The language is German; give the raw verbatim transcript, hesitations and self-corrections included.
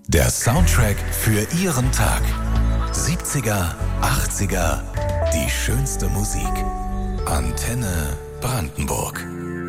Der Soundtrack für Ihren Tag. siebziger, achtziger, die schönste Musik. Antenne Brandenburg.